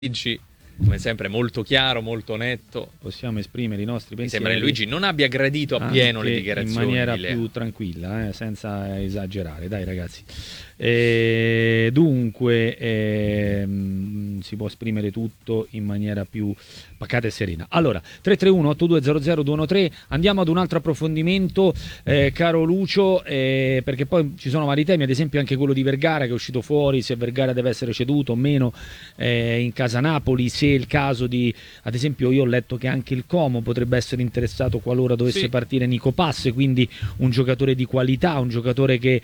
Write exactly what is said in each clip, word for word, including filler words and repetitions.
Luigi, come sempre molto chiaro, molto netto. Possiamo esprimere i nostri pensieri. Mi sembra che Luigi non abbia gradito appieno le dichiarazioni in maniera di più tranquilla, eh, senza esagerare, dai ragazzi. E dunque ehm, si può esprimere tutto in maniera più pacata e serena. Allora, tre tre uno otto due zero zero due uno tre, andiamo ad un altro approfondimento, eh, caro Lucio, eh, perché poi ci sono vari temi, ad esempio anche quello di Vergara che è uscito fuori, se Vergara deve essere ceduto o meno eh, in casa Napoli, se è il caso di, ad esempio io ho letto che anche il Como potrebbe essere interessato qualora dovesse sì. partire Nico Pass, quindi un giocatore di qualità, un giocatore che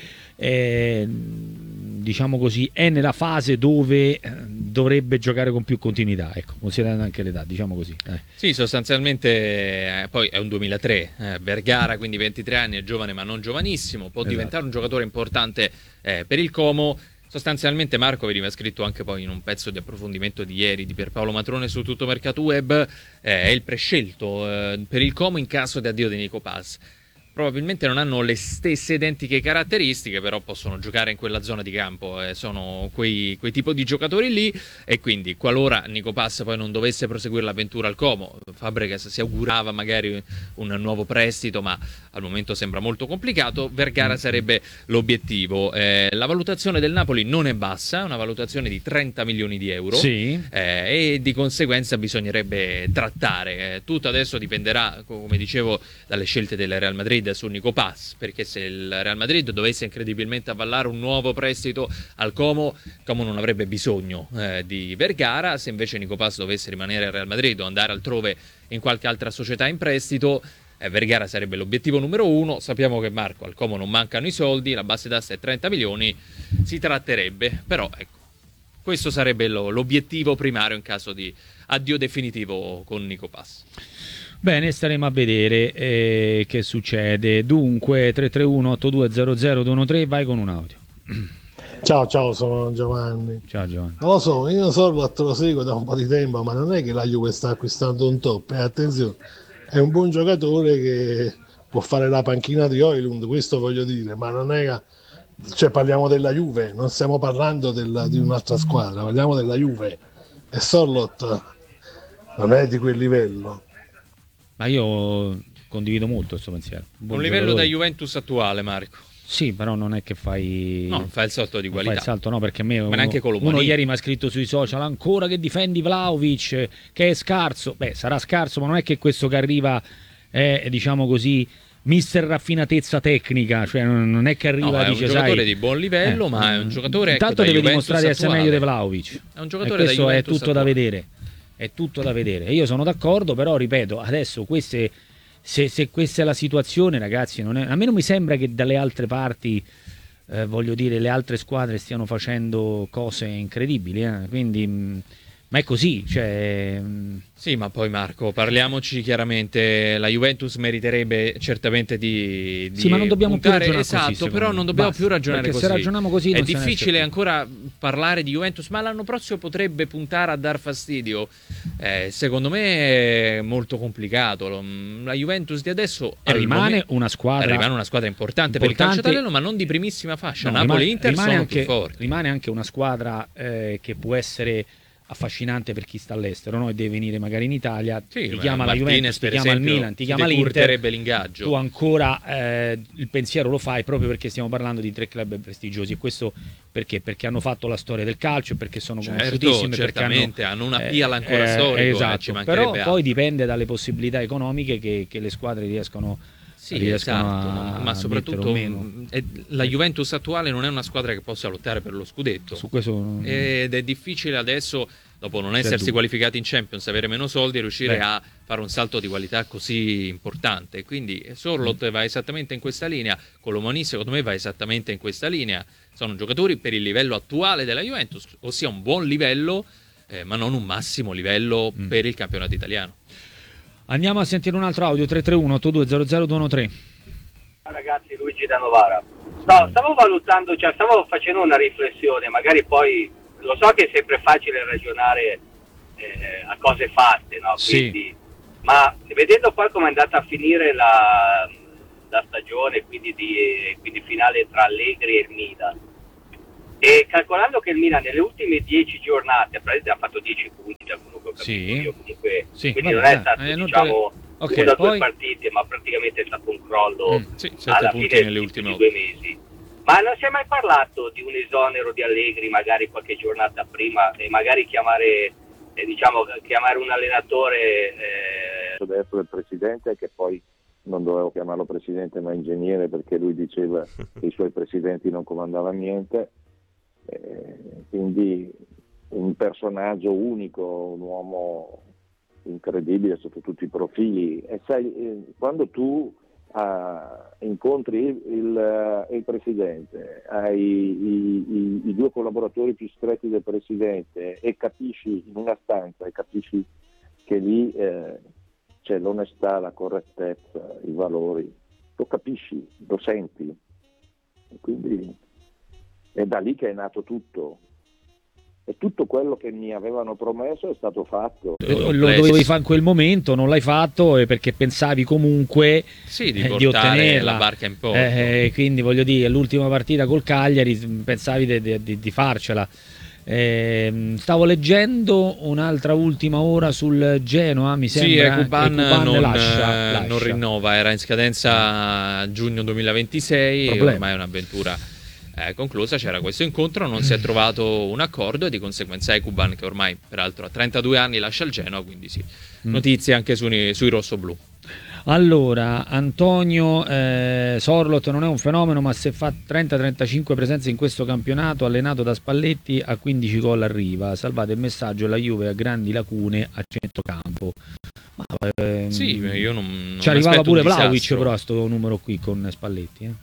eh, diciamo così è nella fase dove eh, dovrebbe giocare con più continuità, ecco, considerando anche l'età, diciamo così. Eh. Sì, sostanzialmente eh, poi è un duemilatré, eh, Vergara, quindi ventitré anni, è giovane ma non giovanissimo, può esatto. diventare un giocatore importante eh, per il Como. Sostanzialmente Marco veniva scritto anche poi in un pezzo di approfondimento di ieri di Pierpaolo Matrone su Tutto Mercato Web, eh, è il prescelto eh, per il Como in caso di addio di Nico Pass. Probabilmente non hanno le stesse identiche caratteristiche, però possono giocare in quella zona di campo, eh, sono quei, quei tipo di giocatori lì, e quindi qualora Nico Pass poi non dovesse proseguire l'avventura al Como, Fabregas si augurava magari un nuovo prestito, ma al momento sembra molto complicato, Vergara sarebbe l'obiettivo. Eh, la valutazione del Napoli non è bassa, è una valutazione di trenta milioni di euro, sì. eh, e di conseguenza bisognerebbe trattare. Eh, tutto adesso dipenderà, come dicevo, dalle scelte del Real Madrid su Nico Pass, perché se il Real Madrid dovesse incredibilmente avvallare un nuovo prestito al Como, Como non avrebbe bisogno eh, di Vergara. Se invece Nico Pass dovesse rimanere al Real Madrid o andare altrove in qualche altra società in prestito, eh, Vergara sarebbe l'obiettivo numero uno. Sappiamo che Marco al Como non mancano i soldi, la base d'asta è trenta milioni, si tratterebbe, però ecco, questo sarebbe lo, l'obiettivo primario in caso di addio definitivo con Nico Pass. Bene, staremo a vedere eh, che succede. Dunque tre tre uno otto due zero zero due uno tre, vai con un audio. Ciao, ciao, sono Giovanni. Ciao Giovanni. Non lo so, io solo lo seguo da un po' di tempo, ma non è che la Juve sta acquistando un top, e eh, attenzione, è un buon giocatore che può fare la panchina di Højlund, questo voglio dire, ma non è che... Cioè parliamo della Juve, non stiamo parlando della, di un'altra squadra, parliamo della Juve, e Sorloth non è di quel livello. Ma io condivido molto questo pensiero. Un livello da Juventus attuale, Marco. Sì, però non è che fai... No, non fai il salto di qualità. Fai il salto, no, perché a me ma uno, neanche uno ieri mi ha scritto sui social ancora che difendi Vlahovic, che è scarso. Beh, sarà scarso, ma non è che questo che arriva è, diciamo così, mister raffinatezza tecnica, cioè non è che arriva no, e dice, è un giocatore sai, di buon livello, eh, ma è un giocatore intanto ecco, deve Juventus dimostrare di essere attuale. meglio di Vlahovic. È un giocatore e questo da è Juventus tutto attuale. da vedere. È tutto da vedere. Io sono d'accordo, però ripeto, adesso queste se, se questa è la situazione, ragazzi, non è, a me non mi sembra che dalle altre parti eh, voglio dire, le altre squadre stiano facendo cose incredibili, eh? Quindi mh, ma è così, cioè mh... Sì, ma poi Marco, parliamoci chiaramente, la Juventus meriterebbe certamente di, di sì, ma non dobbiamo puntare, più ragionare esatto, così, però non dobbiamo basta, più ragionare perché così. Se ragioniamo così è non difficile ancora parlare di Juventus, ma l'anno prossimo potrebbe puntare a dar fastidio. Eh, secondo me è molto complicato. La Juventus di adesso rimane momento, una squadra rimane una squadra importante, importante per il calcio italiano, ma non di primissima fascia. No, Napoli e rimane, Inter rimane sono anche, più forti. Rimane anche una squadra eh, che può essere affascinante per chi sta all'estero, no? E deve venire magari in Italia, sì, ti chiama Martinez, la Juventus, ti chiama esempio, il Milan, ti chiama l'Inter, l'ingaggio. Tu ancora eh, il pensiero lo fai proprio perché stiamo parlando di tre club prestigiosi, e questo perché? Perché hanno fatto la storia del calcio, perché sono certo, conosciutissimi, certamente hanno, hanno una piala ancora eh, storico, esatto, eh, però altro. poi dipende dalle possibilità economiche che, che le squadre riescono Sì, esatto, a, ma a soprattutto meno. È, la Juventus attuale non è una squadra che possa lottare per lo scudetto. Su questo... Ed è difficile adesso, dopo non essersi dubbio. qualificati in Champions, avere meno soldi, riuscire Beh. a fare un salto di qualità così importante. Quindi Sorloth mm. va esattamente in questa linea, Colomani secondo me va esattamente in questa linea. Sono giocatori per il livello attuale della Juventus, ossia un buon livello, eh, ma non un massimo livello mm. per il campionato italiano. Andiamo a sentire un altro audio, tre tre uno otto due zero zero due uno tre. Ragazzi, Luigi da Novara. No, stavo valutando, cioè stavo facendo una riflessione, magari poi lo so che è sempre facile ragionare eh, a cose fatte, no? Quindi, sì. Ma vedendo poi come è andata a finire la, la stagione, quindi, di, quindi finale tra Allegri e il Milan, E calcolando che il Milan nelle ultime dieci giornate ha fatto dieci punti, da quello che ho capito Sì. io, comunque, Sì, quindi vabbè, non è dai, stato eh, non diciamo Ok, una o due poi- partite, ma praticamente è stato un crollo Mm, sì, sette alla punti fine nelle di, ultime di otto. due mesi. Ma non si è mai parlato di un esonero di Allegri, magari qualche giornata prima, e magari chiamare, eh, diciamo, chiamare un allenatore... Eh... Adesso del presidente, che poi non dovevo chiamarlo presidente ma ingegnere, perché lui diceva che i suoi presidenti non comandavano niente, eh, quindi un personaggio unico, un uomo incredibile sotto tutti i profili. E sai, eh, quando tu ah, incontri il, il, il presidente, hai i, i, i due collaboratori più stretti del presidente e capisci in una stanza e capisci che lì eh, c'è l'onestà, la correttezza, i valori, lo capisci, lo senti, e quindi è da lì che è nato tutto. E tutto quello che mi avevano promesso è stato fatto. Lo dovevi fare in quel momento, non l'hai fatto perché pensavi comunque Sì, di eh, portare di ottenerla. la barca in porto. Eh, quindi voglio dire, l'ultima partita col Cagliari pensavi di, di, di farcela. Eh, stavo leggendo un'altra ultima ora sul Genoa, mi sembra. Sì, Ekuban non, lascia, eh, lascia. non rinnova, era in scadenza a giugno duemilaventisei, Problema. ormai è un'avventura eh, conclusa, c'era questo incontro, non si è trovato un accordo e di conseguenza Ekuban, che ormai peraltro ha trentadue anni, lascia il Genoa, quindi sì, Mm. notizie anche su, sui rossoblù. Allora, Antonio eh, Sorlot non è un fenomeno, ma se fa trenta trentacinque presenze in questo campionato, allenato da Spalletti, a quindici gol arriva. Salvate il messaggio, la Juve ha grandi lacune a centrocampo. Ma, ehm, Sì, io non, non ci arrivava aspetto pure un Vlahovic disastro. però a sto numero qui con Spalletti. Eh?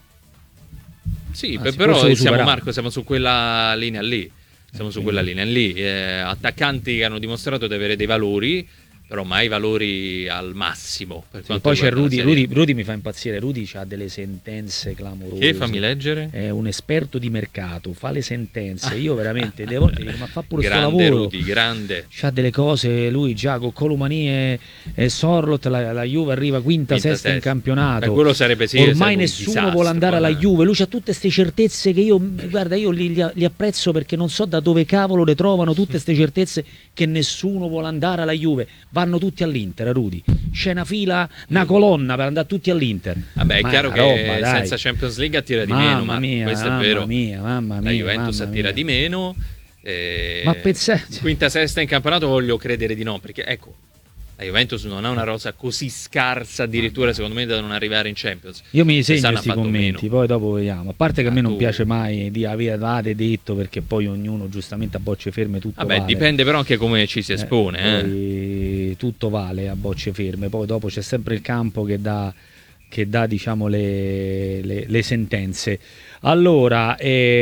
Sì, Anzi, però forse lo siamo, superava. Marco, siamo su quella linea lì. Siamo su quella linea lì. Eh, attaccanti che hanno dimostrato di avere dei valori, però mai valori al massimo. Per Sì, quanto poi c'è riguarda la Rudy, Serie A. Rudy, Rudy mi fa impazzire. Rudy ha delle sentenze clamorose. Che fammi leggere? È un esperto di mercato, fa le sentenze. Io veramente delle volte dico, ma fa pure sto Grande lavoro. Rudy, grande. C'ha delle cose, lui già con Colomani e, e Sorlot, la, la Juve arriva quinta, Quinta, sesta in sesta. campionato. Eh, quello sarebbe sì, Ormai sarebbe un nessuno disastro, vuole andare alla eh. Juve. Lui c'ha tutte queste certezze che io, guarda, io li, li, li apprezzo perché non so da dove cavolo le trovano tutte queste certezze che nessuno vuole andare alla Juve. Vanno tutti all'Inter, Rudy. C'è una fila, una colonna per andare tutti all'Inter. Vabbè, è Ma chiaro è che roba, dai. senza Champions League attira di Mamma meno, ma mia, questo è mamma vero. mia, mamma La mia, Juventus mamma attira mia. di meno. eh, Ma pensate- Quinta, sesta in campionato voglio credere di no, perché ecco, la Juventus non ha una rosa così scarsa addirittura secondo me da non arrivare in Champions. Io mi Quest'anno segno ha questi fatto commenti, meno. poi dopo vediamo. A parte che a me Ah, non tu- piace mai di avete detto, perché poi ognuno giustamente a bocce ferme tutto Vabbè, vale. dipende però anche come ci si Eh, espone. eh. poi tutto vale a bocce ferme, poi dopo c'è sempre il campo che dà, che dà diciamo le, le, le sentenze. Allora,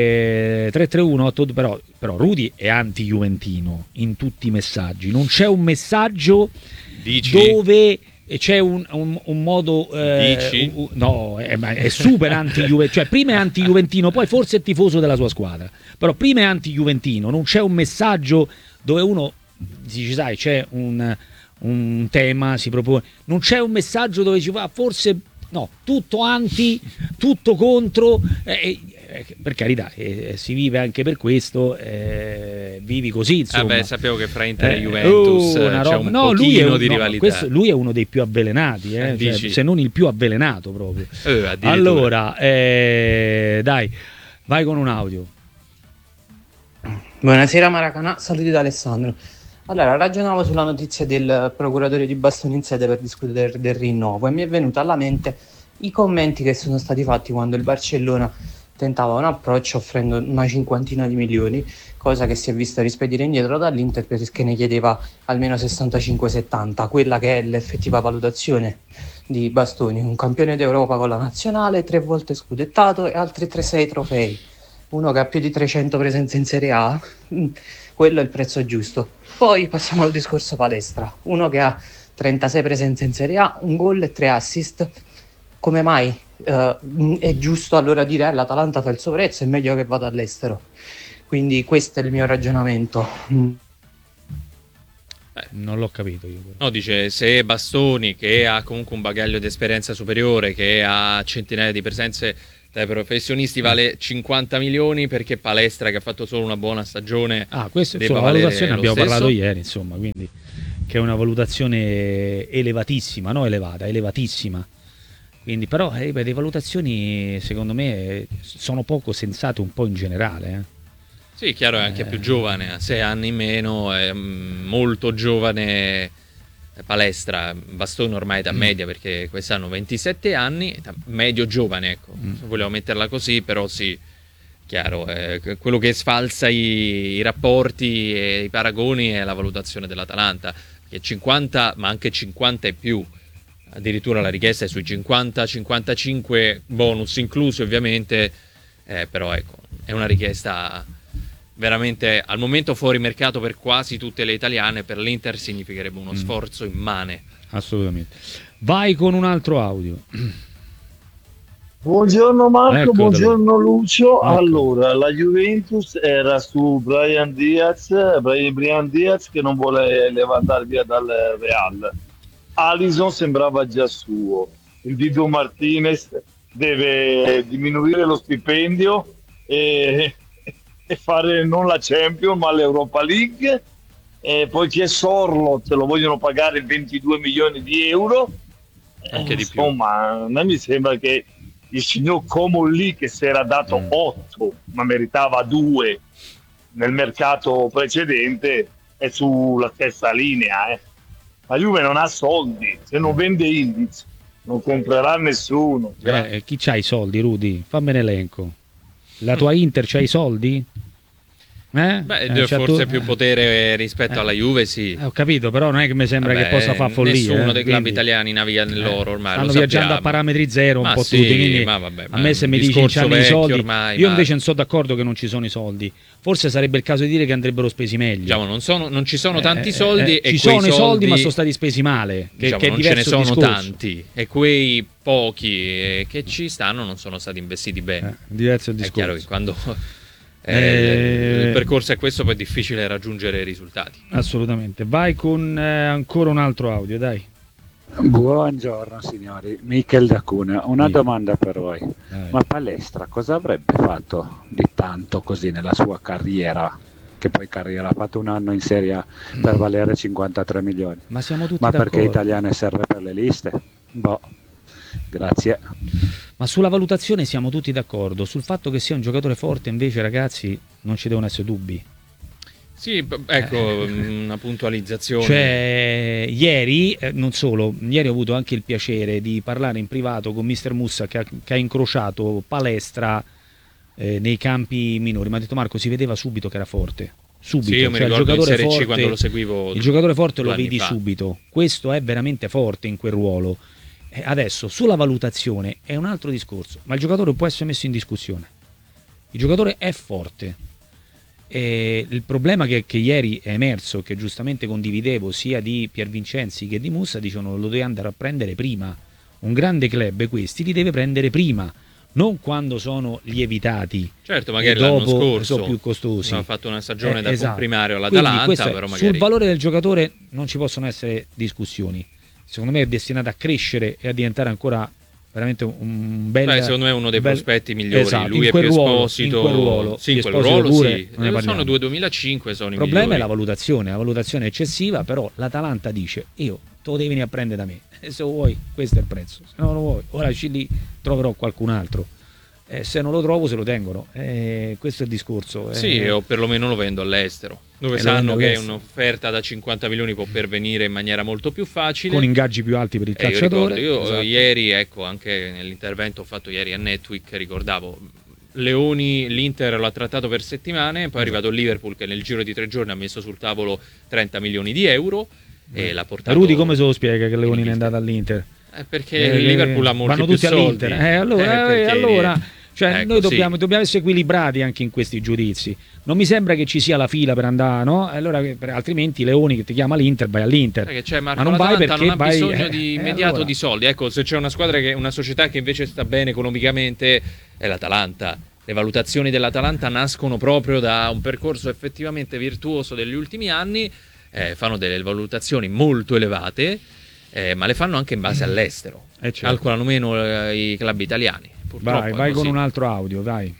eh, tre tre uno otto, però, però Rudy è anti-juventino in tutti i messaggi, non c'è un messaggio Dici? dove c'è un, un, un modo eh, Dici? un- un- no, è, ma è super anti-juventino, cioè prima è anti-juventino, poi forse è tifoso della sua squadra, però prima è anti-juventino, non c'è un messaggio dove uno dice, sai, c'è un, un tema, si propone, non c'è un messaggio dove ci va, forse no, tutto anti, tutto contro, eh, eh, per carità, eh, si vive anche per questo, eh, vivi così, insomma. Vabbè, sapevo che fra Inter e Eh, Juventus oh, eh, una c'è roba- un no, lui è pochino un- di no, rivalità. questo- lui è uno dei più avvelenati, eh, Eh, cioè, dici? se non il più avvelenato proprio. Eh, addirittura. Allora, eh, dai, vai con un audio. Buonasera Maracanà, saluti da Alessandro. Allora, ragionavo sulla notizia del procuratore di Bastoni in sede per discutere del, del rinnovo e mi è venuto alla mente i commenti che sono stati fatti quando il Barcellona tentava un approccio offrendo una cinquantina di milioni, cosa che si è vista rispedire indietro dall'Inter perché ne chiedeva almeno sessantacinque settanta, quella che è l'effettiva valutazione di Bastoni, un campione d'Europa con la nazionale, tre volte scudettato e altri tre sei trofei. Uno che ha più di trecento presenze in Serie A, mm, quello è il prezzo giusto. Poi passiamo al discorso palestra. Uno che ha trentasei presenze in Serie A, un gol e tre assist. Come mai eh, mm, è giusto allora dire eh, l'Atalanta fa il suo prezzo, è meglio che vada all'estero? Quindi questo è il mio ragionamento. Mm. Non l'ho capito io. No, dice, se Bastoni, che ha comunque un bagaglio di esperienza superiore, che ha centinaia di presenze dai professionisti vale cinquanta milioni, perché Palestra, che ha fatto solo una buona stagione, ah, questa debba la valere valutazione lo abbiamo stesso. parlato ieri, insomma, quindi che è una valutazione elevatissima, no elevata, elevatissima. Quindi però eh, le valutazioni secondo me sono poco sensate un po' in generale. Eh. Sì, chiaro, è anche Eh. più giovane, ha sei anni in meno, è mm, molto giovane Palestra, bastone ormai da media, perché quest'anno ventisette anni, da medio giovane, ecco, Mm. se volevo metterla così, però sì, chiaro, eh, quello che sfalsa i, i rapporti e i paragoni è la valutazione dell'Atalanta, che cinquanta, ma anche cinquanta e più, addirittura la richiesta è sui cinquanta cinquantacinque, bonus inclusi ovviamente, eh, però ecco, è una richiesta veramente al momento fuori mercato per quasi tutte le italiane. Per l'Inter significherebbe uno Mm. sforzo immane. Assolutamente. Vai con un altro audio. Buongiorno Marco, Eccolo. buongiorno Lucio. Ecco. Allora, la Juventus era su Brian Diaz, Brian Brian Diaz che non vuole andare via dal Real. Alisson sembrava già suo. Il Dido Martinez deve diminuire lo stipendio e, e fare non la Champions ma l'Europa League. E poi c'è Sorloth, lo vogliono pagare ventidue milioni di euro. Anche Eh, di più. Insomma, a me mi sembra che il signor Como lì, che si era dato Mm. otto ma meritava due nel mercato precedente, è sulla stessa linea. Eh. La Juve non ha soldi, se non vende Indiz non comprerà nessuno. Eh, chi c'ha i soldi, Rudy? Fammi un elenco. La tua Inter c'ha i soldi? Eh? Beh, Eh, c'ha forse tu- più potere rispetto Eh. alla Juve, sì. Eh, ho capito, però non è che mi sembra Vabbè, che possa fare follia. nessuno eh, dei club quindi- italiani naviga nell'oro ormai, stanno lo viaggiando sappiamo. a parametri zero un Ma po' sì, tutti, quindi ma vabbè, a ma me se è mi un dici non discorso c'hanno i vecchio soldi, ormai, io ma- invece non sono d'accordo che non ci sono i soldi. Forse sarebbe il caso di dire che andrebbero spesi meglio. Diciamo, non, sono, non ci sono Eh, tanti eh, soldi eh, e ci quei sono i soldi, ma soldi, sono stati spesi male, che, diciamo, che è non ce ne diverso sono discorso. tanti, e quei pochi eh, che ci stanno non sono stati investiti bene. Eh, diverso il È discorso. chiaro che quando eh, Eh, il percorso è questo, poi è difficile raggiungere i risultati. Assolutamente. Vai con eh, ancora un altro audio, dai. Buongiorno signori, Michel da Cuneo. Una Sì. domanda per voi. Dai. Ma Palestra cosa avrebbe fatto di tanto così nella sua carriera? Che poi carriera ha fatto un anno in Serie A per valere cinquantatré milioni. Ma siamo tutti Ma d'accordo. perché italiane serve per le liste? Boh, grazie. Ma sulla valutazione siamo tutti d'accordo. Sul fatto che sia un giocatore forte, invece, ragazzi, non ci devono essere dubbi. Sì, b- ecco, una puntualizzazione. Cioè, ieri, eh, non solo, ieri ho avuto anche il piacere di parlare in privato con mister Mussa, che ha, che ha incrociato Palestra eh, nei campi minori. Mi ha detto: Marco, si vedeva subito che era forte. Subito. Sì, io mi Cioè, il ricordo in giocatore Serie C forte, quando lo seguivo il giocatore forte lo due anni vedi fa. subito. Questo è veramente forte in quel ruolo. Eh, adesso, sulla valutazione è un altro discorso, ma il giocatore può essere messo in discussione. Il giocatore è forte. E il problema che, che ieri è emerso, che giustamente condividevo sia di Piervincenzi che di Mussa, dicono lo deve andare a prendere prima. Un grande club questi li deve prendere prima, non quando sono lievitati. Certo, magari e l'anno dopo scorso sono più costosi. ha fatto una stagione Eh, da esatto. comprimario Quindi all'Atalanta, questo è- però magari sul valore del giocatore non ci possono essere discussioni. Secondo me è destinato a crescere e a diventare ancora veramente un- un bel... Beh, secondo me è uno dei bel- prospetti migliori. Esatto, Lui in è quel più ruolo, Esposito. in quel ruolo, Sì, in quel Esposito ruolo pure, sì. non ne Eh, parliamo. sono due duemilacinque, sono Il i problema è migliori. la valutazione, la valutazione è eccessiva, però l'Atalanta dice: io te lo devi venire a prendere da me, e se lo vuoi questo è il prezzo, se non lo vuoi ora ci lì troverò qualcun altro, e se non lo trovo se lo tengono, e questo è il discorso. eh. Sì, o perlomeno lo vendo all'estero, dove E lo sanno vendo che all'estero. un'offerta da cinquanta milioni può pervenire in maniera molto più facile. Con ingaggi più alti per il Eh, io calciatore. ricordo, io Esatto. ieri, ecco, anche nell'intervento ho fatto ieri a Netweek, ricordavo Leoni, l'Inter l'ha trattato per settimane, poi è arrivato il Liverpool che nel giro di tre giorni ha messo sul tavolo trenta milioni di euro e l'ha portato. Rudy come se lo spiega che Leoni in è andato all'Inter? Eh, perché Eh, il Liverpool ha molti vanno più tutti soldi. all'Inter. Eh, allora, Eh, eh, perché- allora cioè, Ecco, noi sì. dobbiamo, dobbiamo essere equilibrati anche in questi giudizi. Non mi sembra che ci sia la fila per andare, no? Allora, per- altrimenti Leoni che ti chiama l'Inter, vai all'Inter. Perché c'è Marco, Ma non vai l'Atalanta perché non ha vai- bisogno eh, di eh, immediato allora. di soldi. Ecco, se c'è una squadra che una società che invece sta bene economicamente è l'Atalanta. Le valutazioni dell'Atalanta nascono proprio da un percorso effettivamente virtuoso degli ultimi anni, eh, fanno delle valutazioni molto elevate, eh, ma le fanno anche in base all'estero. Eh, certo. Calcolano meno eh, i club italiani. purtroppo vai, è vai così. con un altro audio, vai.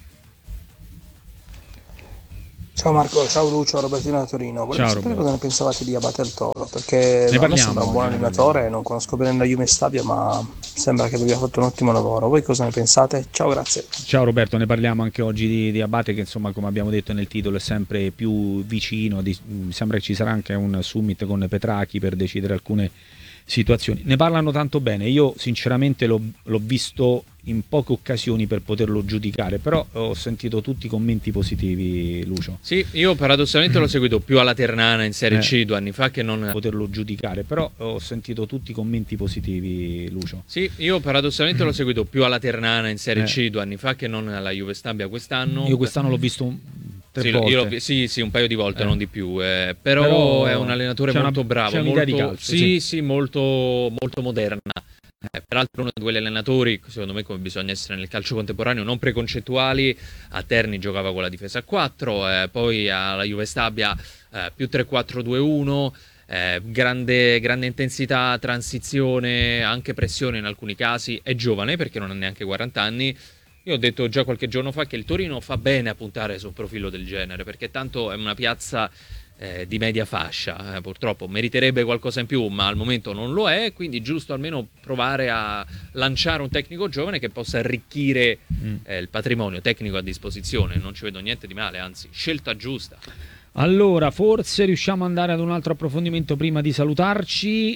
Ciao Marco, ciao Lucio, Robertino da Torino. Volevo Ciao, sapere Roberto. cosa ne pensavate di Abate el Toro, perché Ne a me parliamo, sembra un buon ne allenatore, parliamo. non conosco bene la Juve Stabia, ma sembra che abbia fatto un ottimo lavoro. Voi cosa ne pensate? Ciao, grazie. Ciao Roberto, ne parliamo anche oggi di, di Abate che insomma come abbiamo detto nel titolo è sempre più vicino, di, mi sembra che ci sarà anche un summit con Petrachi per decidere alcune situazioni. Ne parlano tanto bene, io sinceramente l'ho, l'ho visto in poche occasioni per poterlo giudicare, però ho sentito tutti i commenti positivi, Lucio. Sì, io paradossalmente l'ho seguito più alla Ternana in Serie Eh. C due anni fa che non... Poterlo giudicare, però ho sentito tutti i commenti positivi, Lucio. Sì, io paradossalmente l'ho seguito più alla Ternana in Serie Eh. C due anni fa che non alla Juve Stabia quest'anno. Io quest'anno l'ho visto un- tre Sì, volte. io l'ho vi- sì, sì, un paio di volte, Eh. non di più. eh, però, Però è un allenatore c'è una- molto bravo. c'è un'idea molto, di calcio, sì, sì. sì, molto, molto moderna. Eh, peraltro uno di quegli allenatori, secondo me come bisogna essere nel calcio contemporaneo, non preconcettuali. A Terni giocava con la difesa a quattro, eh, poi alla Juve Stabia eh, più tre quattro due uno, eh, grande, grande intensità, transizione, anche pressione in alcuni casi. È giovane perché non ha neanche quaranta anni. Io ho detto già qualche giorno fa che il Torino fa bene a puntare su un profilo del genere, perché tanto è una piazza eh, di media fascia, eh, purtroppo meriterebbe qualcosa in più, ma al momento non lo è, quindi giusto almeno provare a lanciare un tecnico giovane che possa arricchire Mm. eh, il patrimonio tecnico a disposizione. Non ci vedo niente di male, anzi, scelta giusta. Allora, forse riusciamo ad andare ad un altro approfondimento prima di salutarci. Sì,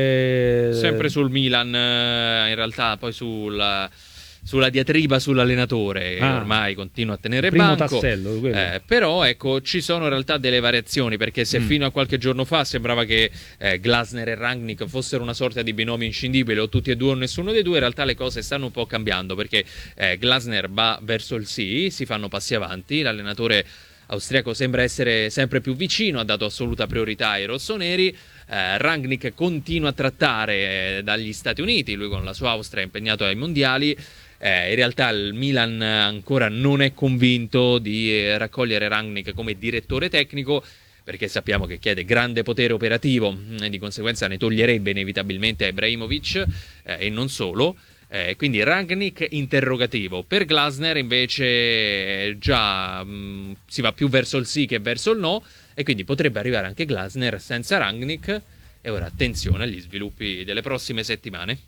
Eh, sempre sul Milan, eh, in realtà poi sulla, sulla diatriba sull'allenatore, che Ah. ormai continua a tenere primo banco. tassello, quello. Eh, però ecco, ci sono in realtà delle variazioni, perché se Mm. fino a qualche giorno fa sembrava che eh, Glasner e Rangnick fossero una sorta di binomio inscindibile, o tutti e due o nessuno dei due, in realtà le cose stanno un po' cambiando, perché eh, Glasner va verso il sì, si fanno passi avanti, l'allenatore austriaco sembra essere sempre più vicino, ha dato assoluta priorità ai rossoneri. eh, Rangnick continua a trattare eh, dagli Stati Uniti, lui con la sua Austria è impegnato ai mondiali. Eh, in realtà il Milan ancora non è convinto di eh, raccogliere Rangnick come direttore tecnico, perché sappiamo che chiede grande potere operativo mh, e di conseguenza ne toglierebbe inevitabilmente a Ibrahimovic, eh, e non solo. Eh, quindi Rangnick interrogativo. Per Glasner invece eh, già mh, si va più verso il sì che verso il no, e quindi potrebbe arrivare anche Glasner senza Rangnick. E ora attenzione agli sviluppi delle prossime settimane.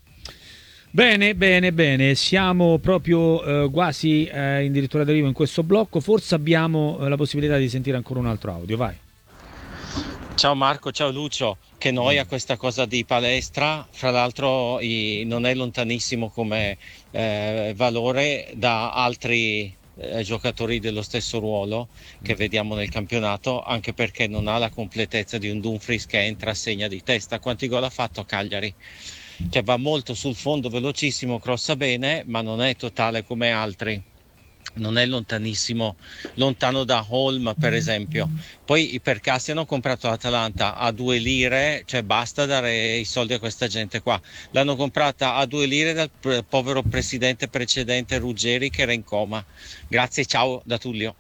Bene, bene, bene, siamo proprio eh, quasi eh, addirittura d'arrivo in questo blocco, forse abbiamo eh, la possibilità di sentire ancora un altro audio, vai. Ciao Marco, ciao Lucio, che noia questa cosa di palestra, fra l'altro i- non è lontanissimo come eh, valore da altri eh, giocatori dello stesso ruolo che vediamo nel campionato, anche perché non ha la completezza di un Dumfries che entra a segna di testa. Quanti gol ha fatto a Cagliari? Cioè va molto sul fondo, velocissimo, crossa bene, ma non è totale come altri. Non è lontanissimo, lontano da Holm per esempio. Poi i Percassi hanno comprato l'Atalanta a due lire, cioè basta dare i soldi a questa gente qua. L'hanno comprata a due lire dal pre- povero presidente precedente Ruggeri che era in coma. Grazie, ciao da Tullio.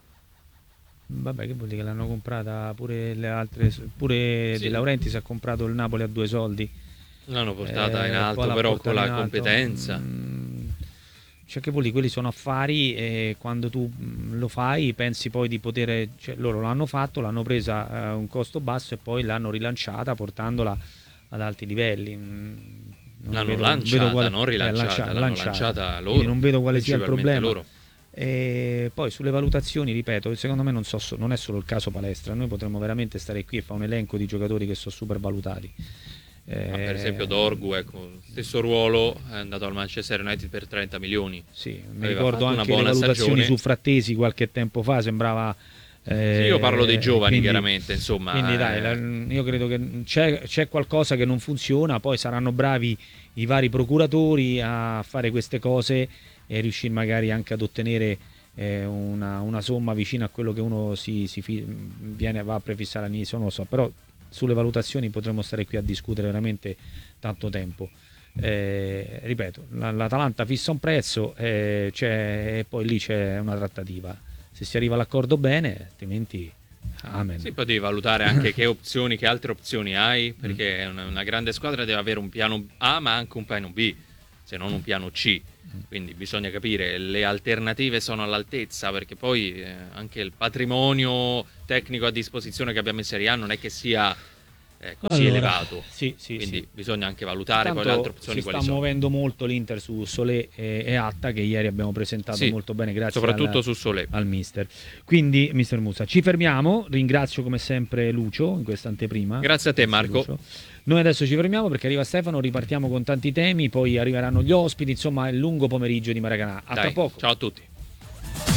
Vabbè, che vuol dire che l'hanno comprata pure le altre, pure Sì. De Laurentiis ha comprato il Napoli a due soldi. L'hanno portata Eh, in poi alto, l'ha però portata con la in alto. competenza. Mm, cioè che vuol dire, quelli sono affari e quando tu mm, lo fai pensi poi di poter, cioè loro l'hanno fatto, l'hanno presa a un costo basso e poi l'hanno rilanciata portandola ad alti livelli. Mm, non L'hanno vedo- lanciata, vedo quale- non eh, rilanciata, lancia- l'hanno lanciata. lanciata loro, Quindi non vedo quale sia il principalmente problema. loro. E poi sulle valutazioni, ripeto, secondo me non, so, non è solo il caso palestra, noi potremmo veramente stare qui e fare un elenco di giocatori che sono super valutati. Ma per Eh, esempio Dorgu, ecco, stesso ruolo, è andato al Manchester United per trenta milioni. Sì, mi Aveva ricordo fatto una anche le buona valutazioni stagione. su Frattesi qualche tempo fa, sembrava... eh, Sì, io parlo dei giovani, quindi- chiaramente, insomma. Quindi dai, eh, la- io credo che c'è, c'è qualcosa che non funziona, poi saranno bravi i vari procuratori a fare queste cose e riuscire magari anche ad ottenere eh, una, una somma vicina a quello che uno si, si fi- viene, va a prefissare all'inizio, non lo so, però sulle valutazioni potremmo stare qui a discutere veramente tanto tempo. Eh, ripeto, la- l'Atalanta fissa un prezzo eh, c'è- e poi lì c'è una trattativa. Se si arriva all'accordo bene, altrimenti amen. Sì, poi devi valutare anche che opzioni, che altre opzioni hai, perché una, una grande squadra deve avere un piano A ma anche un piano B. se non un piano C. Quindi bisogna capire le alternative sono all'altezza, perché poi eh, anche il patrimonio tecnico a disposizione che abbiamo in Serie A non è che sia eh, così allora, elevato, sì, sì, quindi sì. bisogna anche valutare Intanto poi le altre opzioni si quali sta sono. muovendo molto l'Inter su Solé e, e Atta, che ieri abbiamo presentato Sì, molto bene, grazie soprattutto al, su Solé. al mister. Quindi mister Musa, ci fermiamo, ringrazio come sempre Lucio in questa anteprima. Grazie a te, Grazie, Marco. Lucio. Noi adesso ci fermiamo perché arriva Stefano, ripartiamo con tanti temi, poi arriveranno gli ospiti, insomma è il lungo pomeriggio di Maracanã. A Dai, tra poco. ciao a tutti.